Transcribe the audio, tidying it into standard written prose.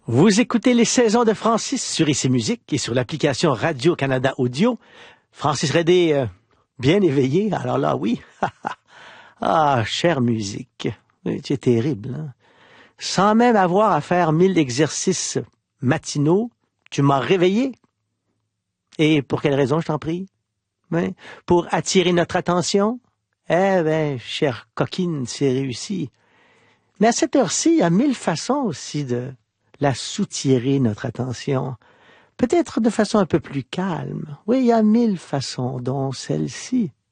Vous écoutez les saisons de Francis sur ICI Musique et sur l'application Radio-Canada Audio. Francis Redé, bien éveillé, alors là, oui. Ah, chère musique, tu es terrible. Hein? Sans même avoir à faire 1000 exercices matinaux, tu m'as réveillé. Et pour quelle raison, je t'en prie? Oui? Pour attirer notre attention? Eh bien, chère coquine, c'est réussi. Mais à cette heure-ci, il y a 1000 façons aussi de la soutirer notre attention. Peut-être de façon un peu plus calme. Oui, il y a 1000 façons, dont celle-ci.